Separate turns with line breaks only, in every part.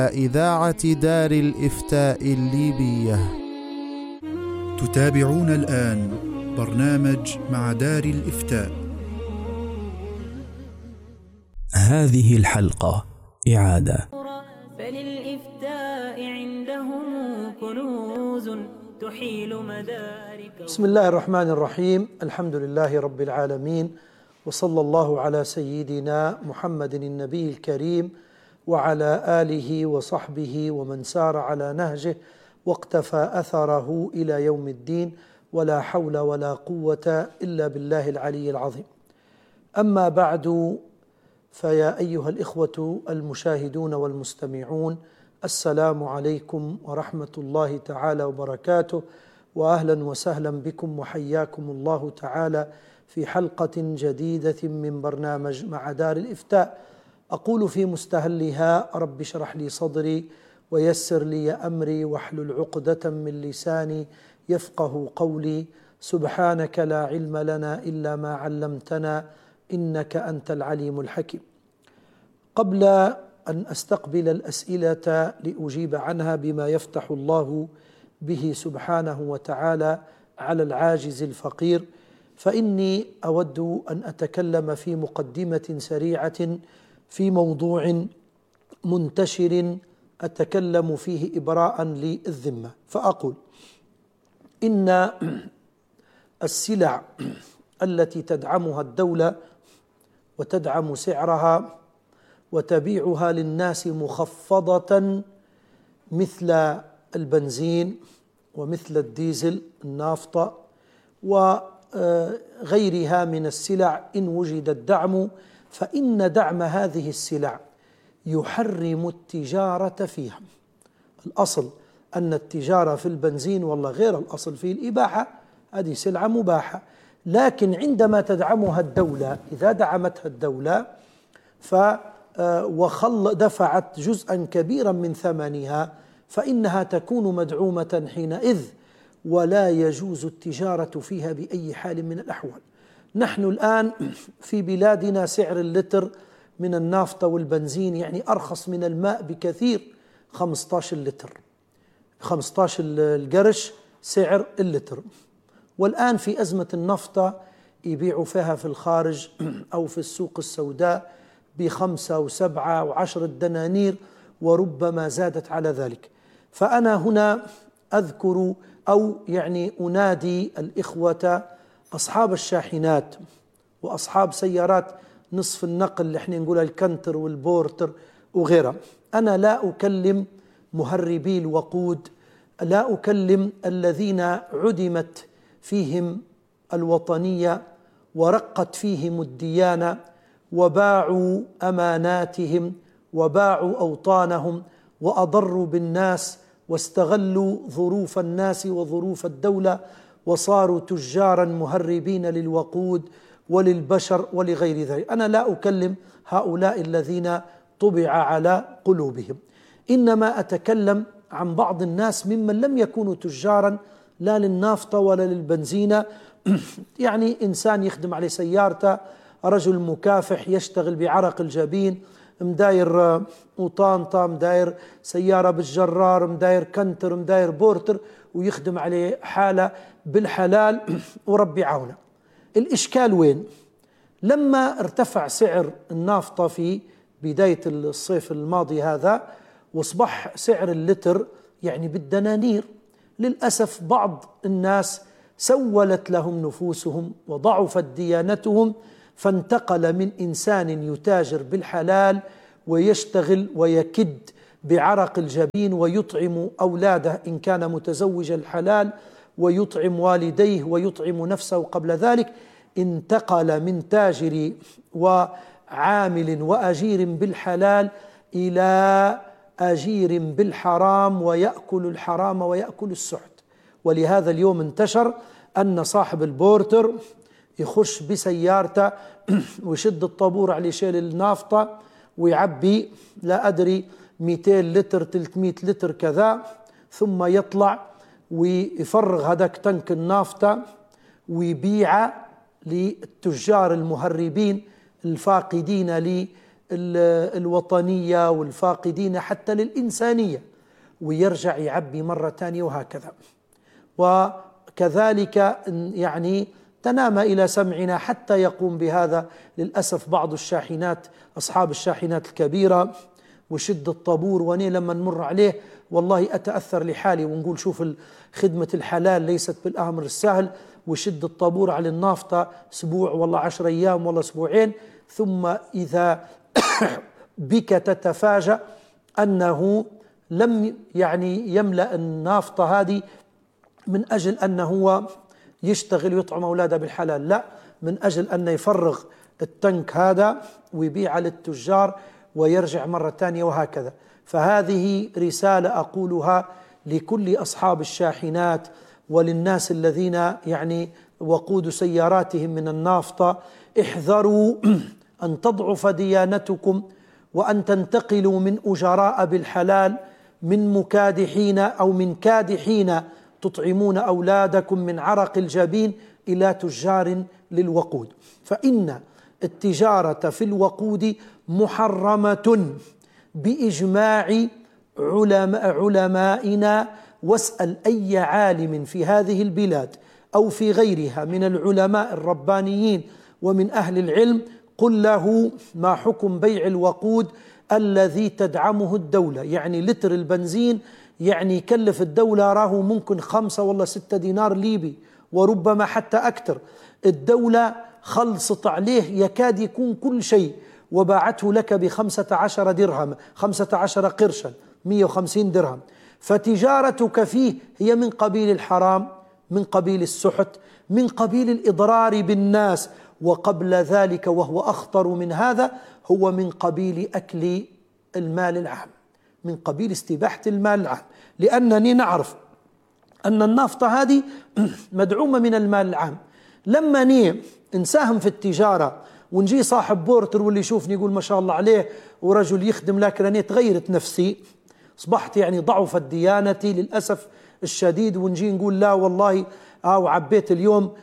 إذاعة دار الإفتاء الليبية.
تتابعون الآن برنامج مع دار الإفتاء.
هذه الحلقة إعادة.
فللإفتاء عندهم كنوز تحيل مدارك.
بسم الله الرحمن الرحيم. الحمد لله رب العالمين، وصلى الله على سيدنا محمد النبي الكريم وعلى آله وصحبه ومن سار على نهجه واقتفى أثره إلى يوم الدين، ولا حول ولا قوة إلا بالله العلي العظيم. أما بعد، فيا أيها الإخوة المشاهدون والمستمعون، السلام عليكم ورحمة الله تعالى وبركاته، وأهلا وسهلا بكم وحياكم الله تعالى في حلقة جديدة من برنامج مع دار الإفتاء. أقول في مستهلها: رب اشرح لي صدري ويسر لي أمري واحلل عقدة من لساني يفقه قولي، سبحانك لا علم لنا إلا ما علمتنا إنك أنت العليم الحكيم. قبل أن أستقبل الأسئلة لأجيب عنها بما يفتح الله به سبحانه وتعالى على العاجز الفقير، فإني أود أن أتكلم في مقدمة سريعة في موضوع منتشر أتكلم فيه إبراء للذمة، فأقول إن السلع التي تدعمها الدولة وتدعم سعرها وتبيعها للناس مخفضة مثل البنزين ومثل الديزل النافطة وغيرها من السلع، إن وجد الدعم فإن دعم هذه السلع يحرم التجارة فيها. الأصل أن التجارة في البنزين والله غير الأصل فيه الإباحة، هذه سلعة مباحة، لكن عندما تدعمها الدولة، إذا دعمتها الدولة دفعت جزءا كبيرا من ثمنها، فإنها تكون مدعومة حينئذ، ولا يجوز التجارة فيها بأي حال من الأحوال. نحن الآن في بلادنا سعر اللتر من النافطة والبنزين يعني أرخص من الماء بكثير، 15 لتر، 15 القرش سعر اللتر. والآن في أزمة النفطة يبيعوا فيها في الخارج أو في السوق السوداء ب5 و7 و10 دنانير، وربما زادت على ذلك. فأنا هنا أذكر أو يعني أنادي الإخوة أصحاب الشاحنات وأصحاب سيارات نصف النقل اللي احنا نقولها الكنتر والبورتر وغيرها. أنا لا أكلم مهربي الوقود، لا أكلم الذين عدمت فيهم الوطنية ورقت فيهم الديانة وباعوا أماناتهم وباعوا أوطانهم وأضروا بالناس واستغلوا ظروف الناس وظروف الدولة وصاروا تجارا مهربين للوقود وللبشر ولغير ذلك. أنا لا أكلم هؤلاء الذين طبع على قلوبهم، إنما أتكلم عن بعض الناس ممن لم يكونوا تجارا لا للنافطة ولا للبنزينة. يعني إنسان يخدم على سيارته، رجل مكافح يشتغل بعرق الجبين، مداير وطانطة، مداير سيارة بالجرار، مداير كنتر، مداير بورتر، ويخدم عليه حالة بالحلال وربي عونه. الإشكال وين؟ لما ارتفع سعر النافطة في بداية الصيف الماضي هذا واصبح سعر اللتر يعني بالدنانير، للأسف بعض الناس سولت لهم نفوسهم وضعفت ديانتهم، فانتقل من إنسان يتاجر بالحلال ويشتغل ويكد بعرق الجبين ويطعم أولاده إن كان متزوج الحلال ويطعم والديه ويطعم نفسه قبل ذلك، انتقل من تاجر وعامل وأجير بالحلال إلى أجير بالحرام ويأكل الحرام ويأكل السحت. ولهذا اليوم انتشر أن صاحب البورتر يخش بسيارته ويشد الطابور على شيل النافطة ويعبي لا أدري 200 لتر 300 لتر كذا، ثم يطلع ويفرغ هذاك تنك النافطة ويبيع للتجار المهربين الفاقدين الوطنية والفاقدين حتى للإنسانية، ويرجع يعبي مرة ثانية وهكذا. وكذلك يعني تنام إلى سمعنا حتى يقوم بهذا للأسف بعض الشاحنات، أصحاب الشاحنات الكبيرة، وشد الطابور. وأنا لما نمر عليه والله أتأثر لحالي ونقول شوف خدمة الحلال ليست بالأمر السهل، وشد الطابور على النافطة أسبوع والله 10 أيام والله أسبوعين، ثم إذا بك تتفاجأ أنه لم يعني يملأ النافطة هذه من أجل أنه هو يشتغل ويطعم أولاده بالحلال، لا، من أجل أن يفرغ التنك هذا ويبيع للتجار ويرجع مرة ثانية وهكذا. فهذه رسالة أقولها لكل أصحاب الشاحنات وللناس الذين يعني وقود سياراتهم من النافطة: احذروا أن تضعف ديانتكم وأن تنتقلوا من أجراء بالحلال، من مكادحين أو من كادحين تطعمون أولادكم من عرق الجبين إلى تجار للوقود. فإن التجارة في الوقود محرمة بإجماع علمائنا. واسأل أي عالم في هذه البلاد أو في غيرها من العلماء الربانيين ومن أهل العلم، قل له ما حكم بيع الوقود الذي تدعمه الدولة. يعني لتر البنزين يعني يكلف الدولة راه ممكن 5 ولا 6 دينار ليبي وربما حتى أكثر. الدولة خلصت عليه يكاد يكون كل شيء وباعته لك ب15 درهم، 15 قرشا، 150 درهم. فتجارتك فيه هي من قبيل الحرام، من قبيل السحت، من قبيل الإضرار بالناس، وقبل ذلك وهو أخطر من هذا هو من قبيل أكل المال العام، من قبيل استباحة المال العام. لأنني نعرف أن النافطة هذه مدعومة من المال العام. لما نساهم في التجارة ونجي صاحب بورتر واللي يشوفني يقول ما شاء الله عليه ورجل يخدم، لكن أنا تغيرت نفسي، أصبحت يعني ضعفت ديانتي للأسف الشديد، ونجي نقول لا والله عبيت اليوم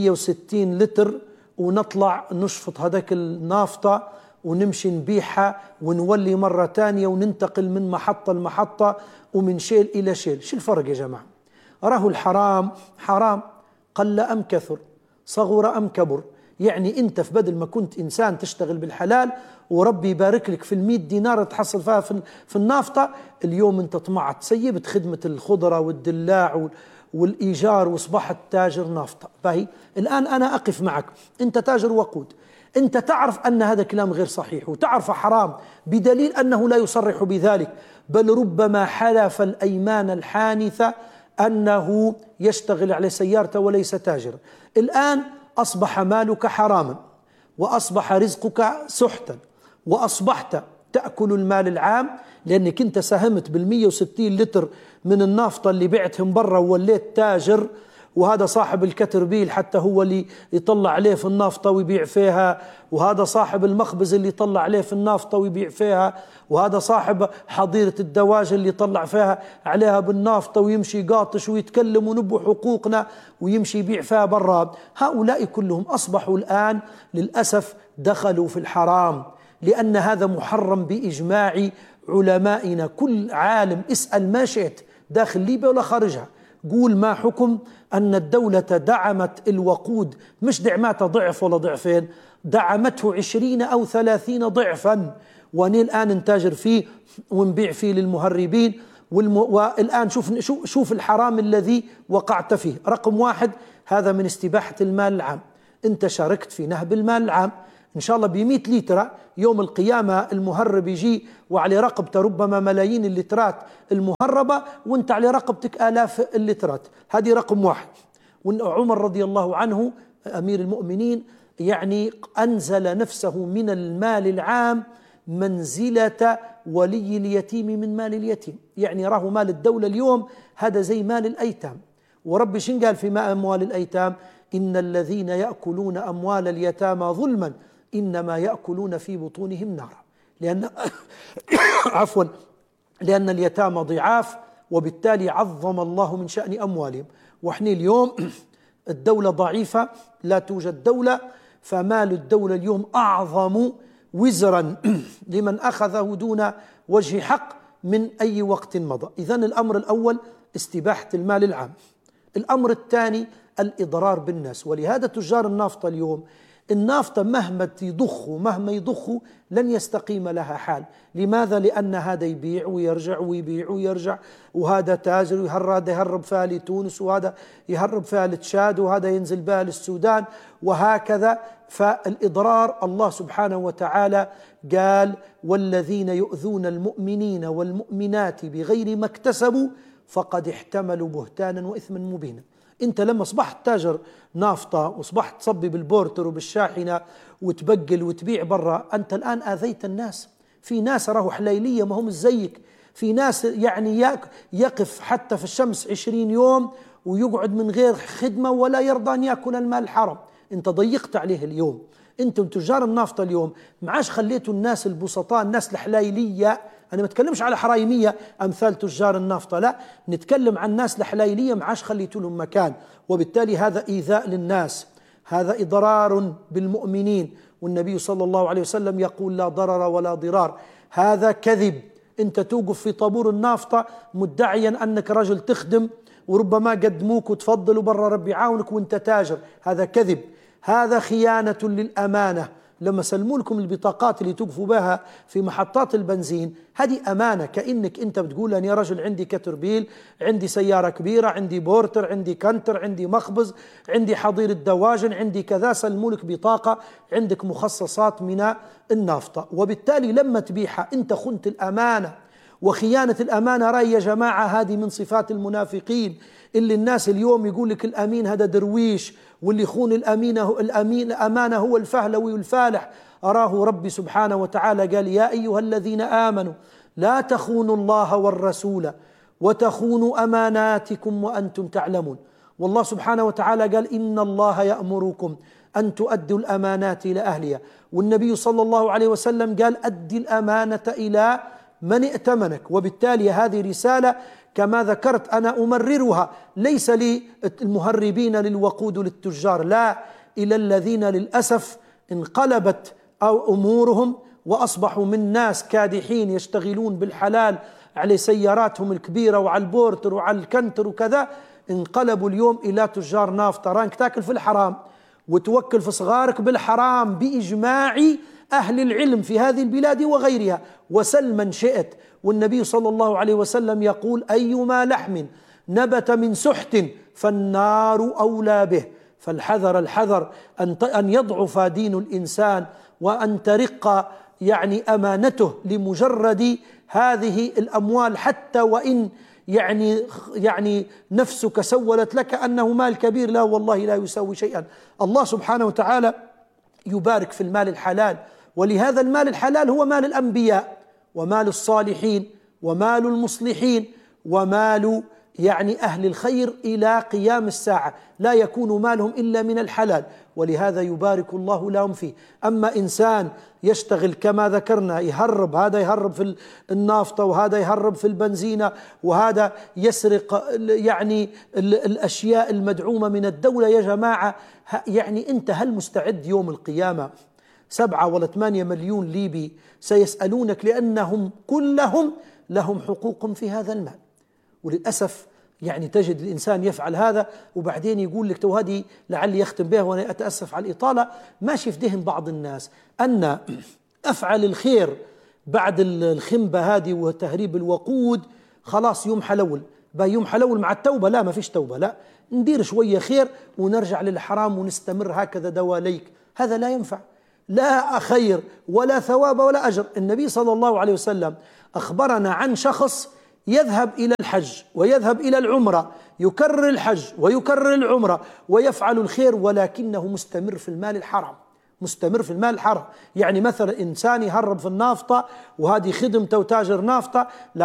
160 لتر ونطلع نشفط هذاك النافطة ونمشي نبيعها ونولي مرة تانية وننتقل من محطة لمحطة ومن شيل إلى شيل. شو الفرق يا جماعة؟ راه الحرام حرام، قل أم كثر، صغر أم كبر. يعني أنت في بدل ما كنت إنسان تشتغل بالحلال وربي يبارك لك في 100 دينار تحصل فيها في النافطة، اليوم أنت طمعت، سيبت خدمة الخضرة والدلاع والإيجار وأصبحت تاجر نافطة. فهي الآن أنا أقف معك، أنت تاجر وقود، أنت تعرف أن هذا كلام غير صحيح وتعرف حرام، بدليل أنه لا يصرح بذلك، بل ربما حلف الأيمان الحانثة أنه يشتغل على سيارته وليس تاجر. الآن أصبح مالك حراما وأصبح رزقك سحتا وأصبحت تأكل المال العام، لأنك أنت ساهمت بال160 لتر من النافطة اللي بعتهم برا ووليت تاجر، وهذا صاحب الكتربيل حتى هو اللي يطلع عليه في النافطة ويبيع فيها، وهذا صاحب المخبز اللي يطلع عليه في النافطة ويبيع فيها، وهذا صاحب حظيرة الدواجن اللي يطلع فيها عليها بالنافطة ويمشي قاطش ويتكلم ونبو حقوقنا ويمشي يبيع فيها برا. هؤلاء كلهم أصبحوا الآن للأسف دخلوا في الحرام، لأن هذا محرم بإجماع علمائنا. كل عالم اسأل ما شئت داخل ليبيا ولا خارجها، قول ما حكم أن الدولة دعمت الوقود، مش دعمته ضعف ولا ضعفين، دعمته 20 أو 30 ضعفا، وأنا الآن نتاجر فيه ونبيع فيه للمهربين. والآن شوف الحرام الذي وقعت فيه. رقم 1 هذا من استباحة المال العام، أنت شاركت في نهب المال العام. إن شاء الله ب100 لتر يوم القيامة المهرب يجي وعلى رقبته ربما ملايين اللترات المهربة وانت على رقبتك آلاف اللترات. هذه رقم 1. وعمر رضي الله عنه أمير المؤمنين يعني أنزل نفسه من المال العام منزلة ولي اليتيم من مال اليتيم. يعني راه مال الدولة اليوم هذا زي مال الأيتام، ورب شن قال في أموال الأيتام؟ إن الذين يأكلون أموال اليتامى ظلما إنما يأكلون في بطونهم نارا. لأن اليتامى ضعاف، وبالتالي عظم الله من شأن أموالهم. وإحنا اليوم الدولة ضعيفة، لا توجد دولة، فمال الدولة اليوم أعظم وزرا لمن أخذه دون وجه حق من أي وقت مضى. إذن الأمر الأول استباحة المال العام. الأمر الثاني الإضرار بالناس. ولهذا تجار النافطة اليوم النافطة مهما يضخوا لن يستقيم لها حال. لماذا؟ لأن هذا يبيع ويرجع ويبيع ويرجع، وهذا تاجر هذا يهرب فيها لتونس، وهذا يهرب فيها لتشاد، وهذا ينزل بها للسودان، وهكذا. فالإضرار الله سبحانه وتعالى قال: والذين يؤذون المؤمنين والمؤمنات بغير ما اكتسبوا فقد احتملوا بهتانا وإثما مبينا. انت لما اصبحت تاجر نافطة واصبحت تصبي بالبورتر وبالشاحنة وتبقل وتبيع برا، انت الآن آذيت الناس. في ناس راهو حليلية ما هم زيك، في ناس يعني يقف حتى في الشمس 20 يوم ويقعد من غير خدمة ولا يرضى أن يأكل المال الحرام. انت ضيقت عليه اليوم. انتم تجار النافطة اليوم معاش خليتوا الناس البسطاء، الناس الحلايلية، أنا ما أتكلمش على حرايمية أمثال تجار النافطة، لا، نتكلم عن الناس الحلايلية معاش خليتوا لهم مكان. وبالتالي هذا إيذاء للناس، هذا إضرار بالمؤمنين. والنبي صلى الله عليه وسلم يقول: لا ضرر ولا ضرار. هذا كذب. أنت توقف في طابور النافطة مدعيا أنك رجل تخدم، وربما قدموك وتفضلوا برا ربي عاونك وانت تاجر. هذا كذب، هذا خيانة للأمانة. لما سلموا لكم البطاقات اللي توقفوا بها في محطات البنزين، هذه أمانة، كأنك أنت بتقول أنا يا رجل عندي كتربيل، عندي سيارة كبيرة، عندي بورتر، عندي كنتر، عندي مخبز، عندي حظيرة دواجن، عندي كذا. سلموا لك بطاقة عندك مخصصات من النافطة، وبالتالي لما تبيعها أنت خنت الأمانة. وخيانة الأمانة رأي يا جماعة هذه من صفات المنافقين، اللي الناس اليوم يقول لك الأمين هذا درويش، واللي يخون الأمانة هو الفهلوي والفالح. أراه ربي سبحانه وتعالى قال: يا أيها الذين آمنوا لا تخونوا الله والرسول وتخونوا أماناتكم وأنتم تعلمون. والله سبحانه وتعالى قال: إن الله يأمركم أن تؤدوا الأمانات إلى أهلها. والنبي صلى الله عليه وسلم قال: أدي الأمانة إلى من ائتمنك. وبالتالي هذه رسالة كما ذكرت أنا أمررها ليس للمهربين للوقود للتجار، لا، إلى الذين للأسف انقلبت أو أمورهم وأصبحوا من ناس كادحين يشتغلون بالحلال على سياراتهم الكبيرة وعلى البورتر وعلى الكنتر وكذا، انقلبوا اليوم إلى تجار نافطة. رانك تاكل في الحرام وتوكل في صغارك بالحرام بإجماع أهل العلم في هذه البلاد وغيرها، وسل من شئت. والنبي صلى الله عليه وسلم يقول: أيما لحم نبت من سحت فالنار أولى به. فالحذر الحذر أن يضعف دين الإنسان وأن ترق يعني أمانته لمجرد هذه الأموال، حتى وإن يعني نفسك سولت لك أنه مال كبير، لا والله لا يساوي شيئا. الله سبحانه وتعالى يبارك في المال الحلال، ولهذا المال الحلال هو مال الأنبياء ومال الصالحين ومال المصلحين ومال يعني أهل الخير إلى قيام الساعة، لا يكون مالهم إلا من الحلال، ولهذا يبارك الله لهم فيه. أما إنسان يشتغل كما ذكرنا، يهرب، هذا يهرب في النافطة وهذا يهرب في البنزينة وهذا يسرق يعني الأشياء المدعومة من الدولة، يا جماعة يعني أنت هل مستعد يوم القيامة 7 ولا 8 مليون ليبي سيسألونك لأنهم كلهم لهم حقوق في هذا المال؟ وللأسف يعني تجد الإنسان يفعل هذا وبعدين يقول لك: تو هذه لعلي يختم بها وأنا أتأسف على الإطالة. ماشي في ذهن بعض الناس أن أفعل الخير بعد الخنبة هذه وتهريب الوقود خلاص يوم حلول، يوم حلول مع التوبة، لا، ما فيش توبة، لا، ندير شوية خير ونرجع للحرام ونستمر هكذا دواليك. هذا لا ينفع، لا خير ولا ثواب ولا أجر. النبي صلى الله عليه وسلم أخبرنا عن شخص يذهب إلى الحج ويذهب إلى العمرة، يكرر الحج ويكرر العمرة ويفعل الخير، ولكنه مستمر في المال الحرام، مستمر في المال الحرام. يعني مثلا إنسان يهرب في النافطة وهذه خدمته وتاجر نافطة،